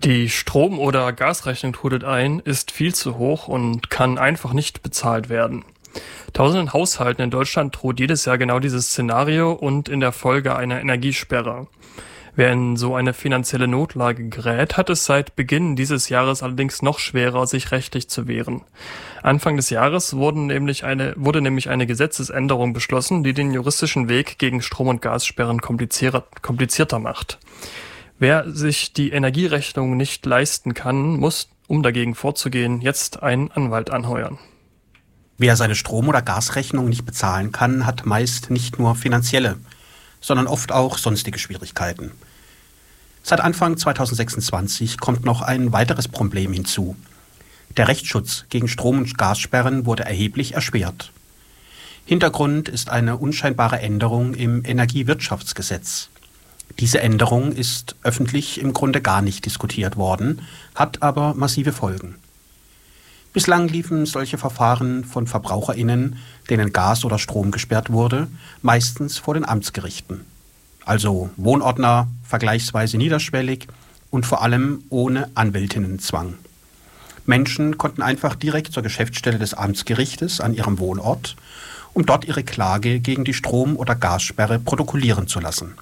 Die Strom- oder Gasrechnung trudelt ein, ist viel zu hoch und kann einfach nicht bezahlt werden. Tausenden Haushalten in Deutschland droht jedes Jahr genau dieses Szenario und in der Folge eine Energiesperre. Wer in so eine finanzielle Notlage gerät, hat es seit Beginn dieses Jahres allerdings noch schwerer, sich rechtlich zu wehren. Anfang des Jahres wurde nämlich eine Gesetzesänderung beschlossen, die den juristischen Weg gegen Strom- und Gassperren komplizierter macht. Wer sich die Energierechnung nicht leisten kann, muss, um dagegen vorzugehen, jetzt einen Anwalt anheuern. Wer seine Strom- oder Gasrechnung nicht bezahlen kann, hat meist nicht nur finanzielle, sondern oft auch sonstige Schwierigkeiten. Seit Anfang 2026 kommt noch ein weiteres Problem hinzu. Der Rechtsschutz gegen Strom- und Gassperren wurde erheblich erschwert. Hintergrund ist eine unscheinbare Änderung im Energiewirtschaftsgesetz. Diese Änderung ist öffentlich im Grunde gar nicht diskutiert worden, hat aber massive Folgen. Bislang liefen solche Verfahren von VerbraucherInnen, denen Gas oder Strom gesperrt wurde, meistens vor den Amtsgerichten. Also wohnortnah, vergleichsweise niederschwellig und vor allem ohne Anwältinnenzwang. Menschen konnten einfach direkt zur Geschäftsstelle des Amtsgerichtes an ihrem Wohnort, um dort ihre Klage gegen die Strom- oder Gassperre protokollieren zu lassen.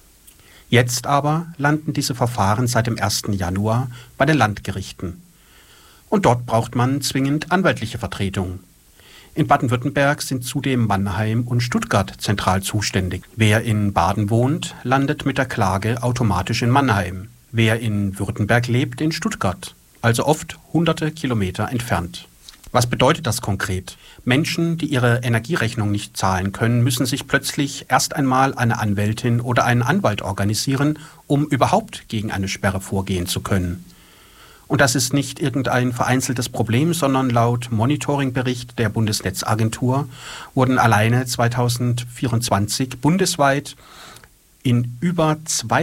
Jetzt aber landen diese Verfahren seit dem 1. Januar bei den Landgerichten. Und dort braucht man zwingend anwaltliche Vertretung. In Baden-Württemberg sind zudem Mannheim und Stuttgart zentral zuständig. Wer in Baden wohnt, landet mit der Klage automatisch in Mannheim. Wer in Württemberg lebt, in Stuttgart, also oft hunderte Kilometer entfernt. Was bedeutet das konkret? Menschen, die ihre Energierechnung nicht zahlen können, müssen sich plötzlich erst einmal eine Anwältin oder einen Anwalt organisieren, um überhaupt gegen eine Sperre vorgehen zu können. Und das ist nicht irgendein vereinzeltes Problem, sondern laut Monitoringbericht der Bundesnetzagentur wurden alleine 2024 bundesweit in über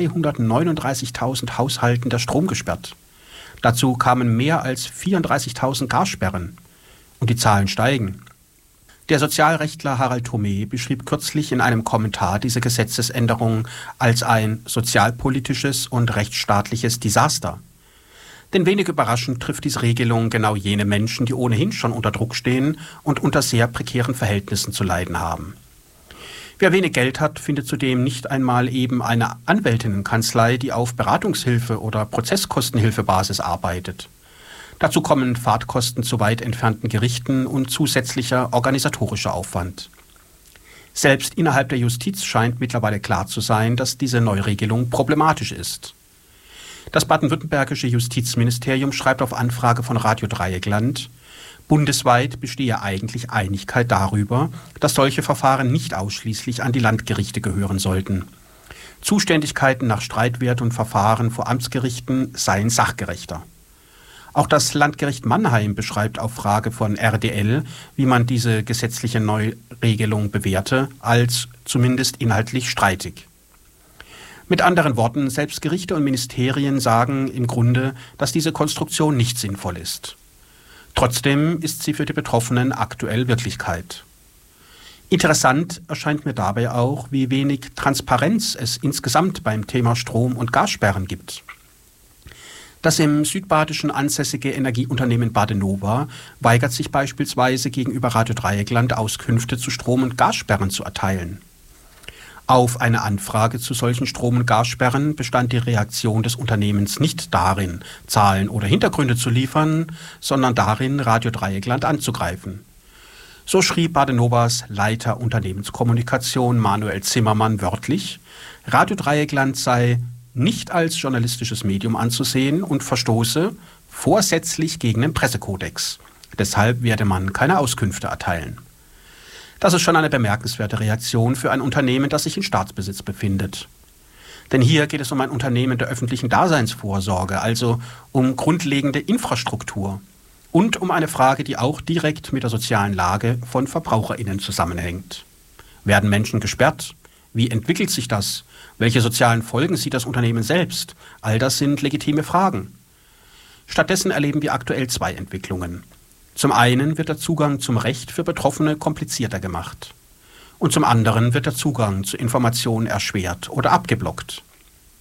239.000 Haushalten der Strom gesperrt. Dazu kamen mehr als 34.000 Gassperren. Und die Zahlen steigen. Der Sozialrechtler Harald Thome beschrieb kürzlich in einem Kommentar diese Gesetzesänderung als ein sozialpolitisches und rechtsstaatliches Desaster. Denn wenig überraschend trifft diese Regelung genau jene Menschen, die ohnehin schon unter Druck stehen und unter sehr prekären Verhältnissen zu leiden haben. Wer wenig Geld hat, findet zudem nicht einmal eben eine Anwältinnenkanzlei, die auf Beratungshilfe oder Prozesskostenhilfebasis arbeitet. Dazu kommen Fahrtkosten zu weit entfernten Gerichten und zusätzlicher organisatorischer Aufwand. Selbst innerhalb der Justiz scheint mittlerweile klar zu sein, dass diese Neuregelung problematisch ist. Das baden-württembergische Justizministerium schreibt auf Anfrage von Radio Dreieckland, bundesweit bestehe eigentlich Einigkeit darüber, dass solche Verfahren nicht ausschließlich an die Landgerichte gehören sollten. Zuständigkeiten nach Streitwert und Verfahren vor Amtsgerichten seien sachgerechter. Auch das Landgericht Mannheim beschreibt auf Frage von RDL, wie man diese gesetzliche Neuregelung bewerte, als zumindest inhaltlich streitig. Mit anderen Worten, selbst Gerichte und Ministerien sagen im Grunde, dass diese Konstruktion nicht sinnvoll ist. Trotzdem ist sie für die Betroffenen aktuell Wirklichkeit. Interessant erscheint mir dabei auch, wie wenig Transparenz es insgesamt beim Thema Strom- und Gassperren gibt. Das im Südbadischen ansässige Energieunternehmen Badenova weigert sich beispielsweise gegenüber Radio Dreieckland Auskünfte zu Strom- und Gassperren zu erteilen. Auf eine Anfrage zu solchen Strom- und Gassperren bestand die Reaktion des Unternehmens nicht darin, Zahlen oder Hintergründe zu liefern, sondern darin, Radio Dreieckland anzugreifen. So schrieb Badenovas Leiter Unternehmenskommunikation Manuel Zimmermann wörtlich, Radio Dreieckland sei nicht als journalistisches Medium anzusehen und verstoße vorsätzlich gegen den Pressekodex. Deshalb werde man keine Auskünfte erteilen. Das ist schon eine bemerkenswerte Reaktion für ein Unternehmen, das sich in Staatsbesitz befindet. Denn hier geht es um ein Unternehmen der öffentlichen Daseinsvorsorge, also um grundlegende Infrastruktur und um eine Frage, die auch direkt mit der sozialen Lage von VerbraucherInnen zusammenhängt. Werden Menschen gesperrt? Wie entwickelt sich das? Welche sozialen Folgen sieht das Unternehmen selbst? All das sind legitime Fragen. Stattdessen erleben wir aktuell zwei Entwicklungen. Zum einen wird der Zugang zum Recht für Betroffene komplizierter gemacht. Und zum anderen wird der Zugang zu Informationen erschwert oder abgeblockt.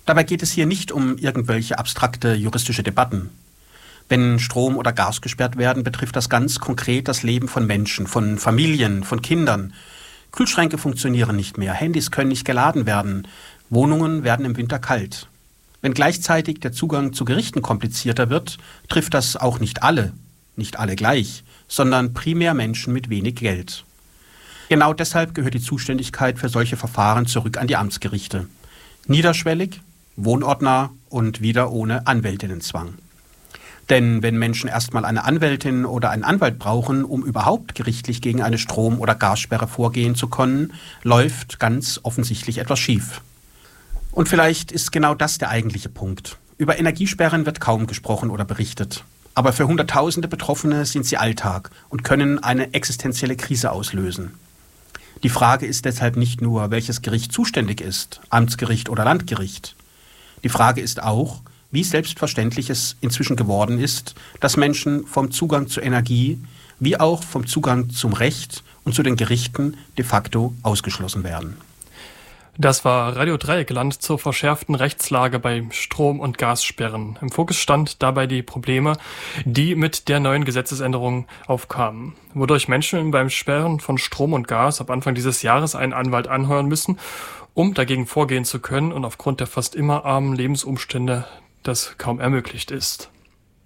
Dabei geht es hier nicht um irgendwelche abstrakte juristische Debatten. Wenn Strom oder Gas gesperrt werden, betrifft das ganz konkret das Leben von Menschen, von Familien, von Kindern. Kühlschränke funktionieren nicht mehr, Handys können nicht geladen werden, Wohnungen werden im Winter kalt. Wenn gleichzeitig der Zugang zu Gerichten komplizierter wird, trifft das auch nicht alle gleich, sondern primär Menschen mit wenig Geld. Genau deshalb gehört die Zuständigkeit für solche Verfahren zurück an die Amtsgerichte. Niederschwellig, wohnortnah und wieder ohne Anwältinnenzwang. Denn wenn Menschen erstmal eine Anwältin oder einen Anwalt brauchen, um überhaupt gerichtlich gegen eine Strom- oder Gassperre vorgehen zu können, läuft ganz offensichtlich etwas schief. Und vielleicht ist genau das der eigentliche Punkt. Über Energiesperren wird kaum gesprochen oder berichtet. Aber für Hunderttausende Betroffene sind sie Alltag und können eine existenzielle Krise auslösen. Die Frage ist deshalb nicht nur, welches Gericht zuständig ist, Amtsgericht oder Landgericht. Die Frage ist auch, wie selbstverständlich es inzwischen geworden ist, dass Menschen vom Zugang zur Energie wie auch vom Zugang zum Recht und zu den Gerichten de facto ausgeschlossen werden. Das war Radio Dreieckland zur verschärften Rechtslage bei Strom- und Gassperren. Im Fokus stand dabei die Probleme, die mit der neuen Gesetzesänderung aufkamen, wodurch Menschen beim Sperren von Strom und Gas ab Anfang dieses Jahres einen Anwalt anheuern müssen, um dagegen vorgehen zu können und aufgrund der fast immer armen Lebensumstände das kaum ermöglicht ist.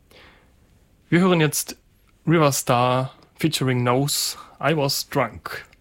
Wir hören jetzt Riverstar featuring Nose, I Was Drunk.